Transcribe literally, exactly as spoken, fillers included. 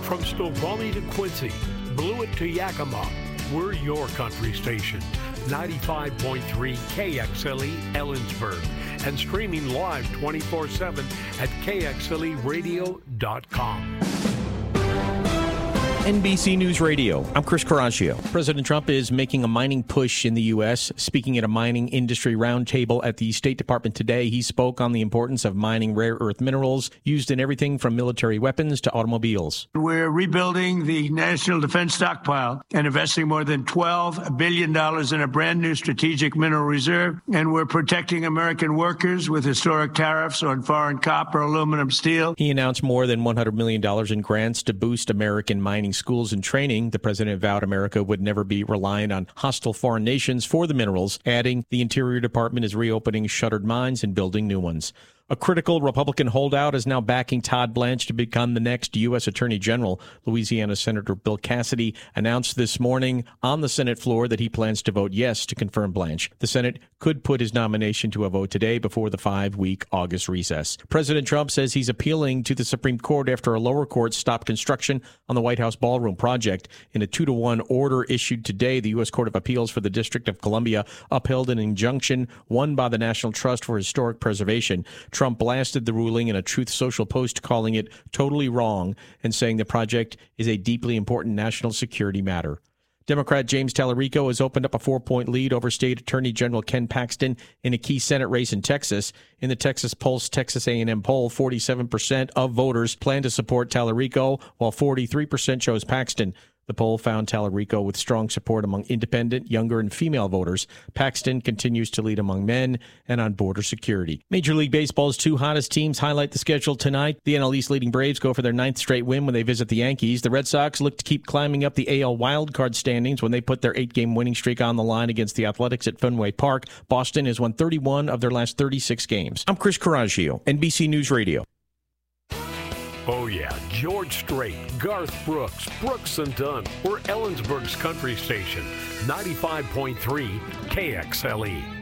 From Snoqualmie to Quincy, Blewett to Yakima, we're your country station. ninety-five point three K X L E Ellensburg and streaming live twenty-four seven at K X L E radio dot com. N B C News Radio. I'm Chris Coraggio. President Trump is making a mining push in the U S. Speaking at a mining industry roundtable at the State Department today, he spoke on the importance of mining rare earth minerals used in everything from military weapons to automobiles. We're rebuilding the National Defense Stockpile and investing more than twelve billion dollars in a brand new strategic mineral reserve. And we're protecting American workers with historic tariffs on foreign copper, aluminum, steel. He announced more than one hundred million dollars in grants to boost American mining schools and training. The president vowed America would never be reliant on hostile foreign nations for the minerals, adding the Interior Department is reopening shuttered mines and building new ones. A critical Republican holdout is now backing Todd Blanche to become the next U S Attorney General. Louisiana Senator Bill Cassidy announced this morning on the Senate floor that he plans to vote yes to confirm Blanche. The Senate could put his nomination to a vote today before the five-week August recess. President Trump says he's appealing to the Supreme Court after a lower court stopped construction on the White House ballroom project. In a two to one order issued today, the U S Court of Appeals for the District of Columbia upheld an injunction won by the National Trust for Historic Preservation. Trump blasted the ruling in a Truth Social post, calling it totally wrong and saying the project is a deeply important national security matter. Democrat James Tallarico has opened up a four-point lead over State Attorney General Ken Paxton in a key Senate race in Texas. In the Texas Pulse Texas A and M poll, forty-seven percent of voters plan to support Tallarico, while forty-three percent chose Paxton. The poll found Tallarico with strong support among independent, younger, and female voters. Paxton continues to lead among men and on border security. Major League Baseball's two hottest teams highlight the schedule tonight. The N L East leading Braves go for their ninth straight win when they visit the Yankees. The Red Sox look to keep climbing up the A L wildcard standings when they put their eight-game winning streak on the line against the Athletics at Fenway Park. Boston has won thirty-one of their last thirty-six games. I'm Chris Coraggio, N B C News Radio. Oh, yeah, George Strait, Garth Brooks, Brooks and Dunn. We're Ellensburg's country station, ninety-five point three K X L E.